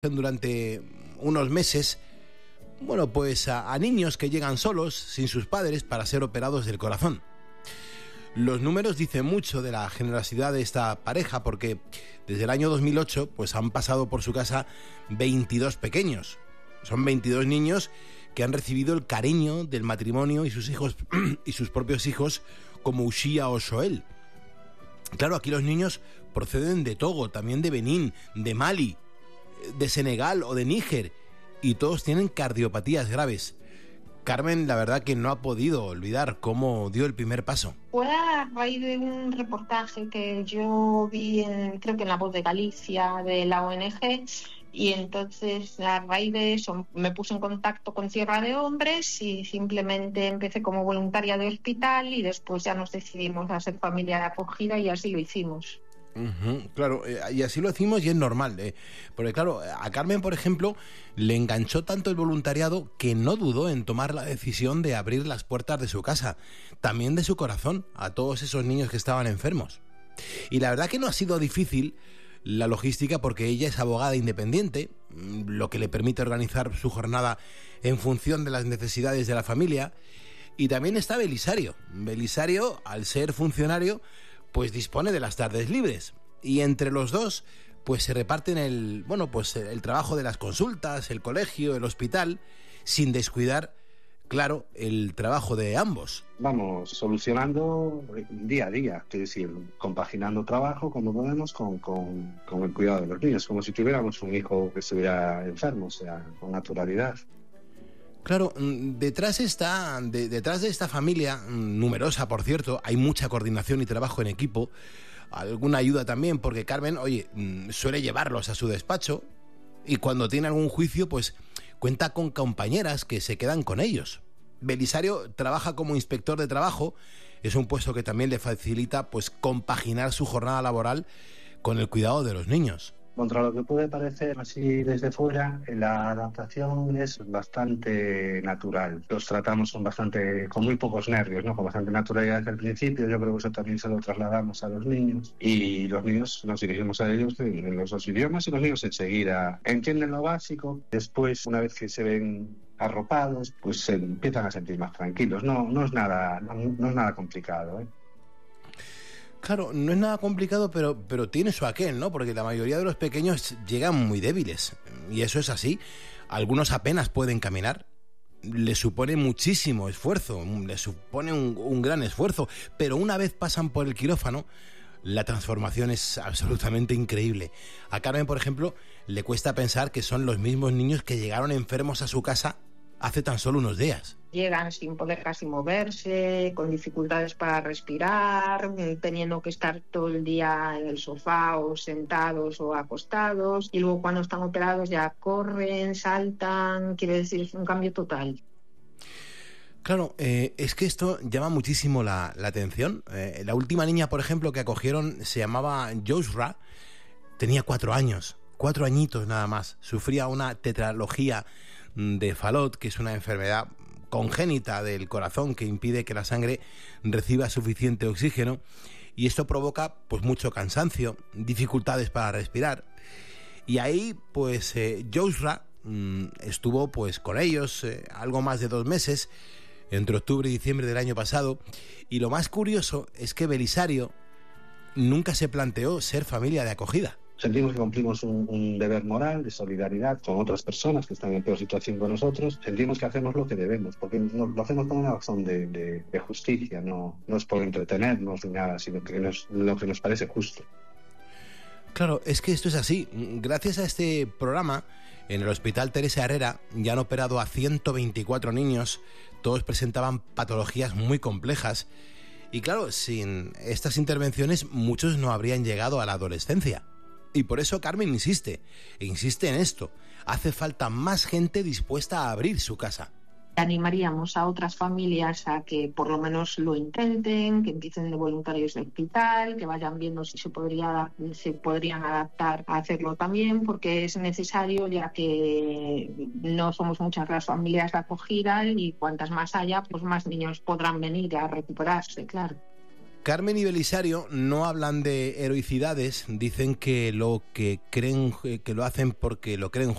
durante unos meses, bueno, pues a niños que llegan solos, sin sus padres, para ser operados del corazón. Los números dicen mucho de la generosidad de esta pareja, porque desde el año 2008 pues han pasado por su casa 22 pequeños. Son 22 niños que han recibido el cariño del matrimonio y sus hijos y sus propios hijos, como Ushia o Joel. Claro, aquí los niños proceden de Togo, también de Benín, de Mali, de Senegal o de Níger, y todos tienen cardiopatías graves. Carmen, la verdad que no ha podido olvidar cómo dio el primer paso. Fue a raíz de un reportaje que yo vi, creo que en La Voz de Galicia, de la ONG, y entonces a raíz de eso me puse en contacto con Tierra de Hombres y simplemente empecé como voluntaria de hospital y después ya nos decidimos a ser familia de acogida y así lo hicimos. Claro, y así lo hicimos y es normal, porque claro, a Carmen, por ejemplo, le enganchó tanto el voluntariado que no dudó en tomar la decisión de abrir las puertas de su casa, también de su corazón, a todos esos niños que estaban enfermos. Y la verdad que no ha sido difícil la logística, porque ella es abogada independiente, lo que le permite organizar su jornada en función de las necesidades de la familia. Y también está Belisario. Belisario, al ser funcionario, pues dispone de las tardes libres, y entre los dos pues se reparten el trabajo de las consultas, el colegio, el hospital, sin descuidar, claro, el trabajo de ambos. Vamos solucionando día a día, es decir, compaginando trabajo como podemos con el cuidado de los niños, como si tuviéramos un hijo que estuviera enfermo, o sea, con naturalidad. Claro, detrás de esta familia, numerosa por cierto, hay mucha coordinación y trabajo en equipo, alguna ayuda también, porque Carmen, suele llevarlos a su despacho, y cuando tiene algún juicio, pues cuenta con compañeras que se quedan con ellos. Belisario trabaja como inspector de trabajo, es un puesto que también le facilita pues compaginar su jornada laboral con el cuidado de los niños. Contra lo que puede parecer así desde fuera, la adaptación es bastante natural. Los tratamos con muy pocos nervios, ¿no? Con bastante naturalidad desde el principio. Yo creo que eso también se lo trasladamos a los niños. Y los niños nos dirigimos a ellos en los dos idiomas, y los niños enseguida entienden lo básico. Después, una vez que se ven arropados, pues se empiezan a sentir más tranquilos. No es nada complicado, ¿eh? Claro, no es nada complicado, pero tiene su aquel, ¿no? Porque la mayoría de los pequeños llegan muy débiles, y eso es así. Algunos apenas pueden caminar, les supone muchísimo esfuerzo, les supone un gran esfuerzo, pero una vez pasan por el quirófano, la transformación es absolutamente increíble. A Carmen, por ejemplo, le cuesta pensar que son los mismos niños que llegaron enfermos a su casa hace tan solo unos días. Llegan sin poder casi moverse, con dificultades para respirar, teniendo que estar todo el día en el sofá o sentados o acostados, y luego cuando están operados ya corren, saltan, quiero decir, es un cambio total. Claro, es que esto llama muchísimo la atención. La última niña, por ejemplo, que acogieron se llamaba Joshua, tenía 4 años, 4 añitos nada más, sufría una tetralogía de Fallot, que es una enfermedad congénita del corazón que impide que la sangre reciba suficiente oxígeno, y esto provoca pues mucho cansancio, dificultades para respirar. Y ahí pues Joshua estuvo pues con ellos algo más de 2 meses, entre octubre y diciembre del año pasado, y lo más curioso es que Belisario nunca se planteó ser familia de acogida. Sentimos que cumplimos un deber moral de solidaridad con otras personas que están en peor situación que nosotros. Sentimos que hacemos lo que debemos, porque lo hacemos con una razón de justicia, no es por entretenernos ni nada, sino que lo que nos parece justo. Claro, es que esto es así. Gracias a este programa, en el Hospital Teresa Herrera ya han operado a 124 niños. Todos presentaban patologías muy complejas. Y claro, sin estas intervenciones muchos no habrían llegado a la adolescencia. Y por eso Carmen insiste en esto. Hace falta más gente dispuesta a abrir su casa. Animaríamos a otras familias a que por lo menos lo intenten, que empiecen de voluntarios de hospital, que vayan viendo si se podrían adaptar a hacerlo también, porque es necesario, ya que no somos muchas las familias de acogida, y cuantas más haya, pues más niños podrán venir a recuperarse, claro. Carmen y Belisario no hablan de heroicidades, dicen que lo que creen, que lo hacen porque lo creen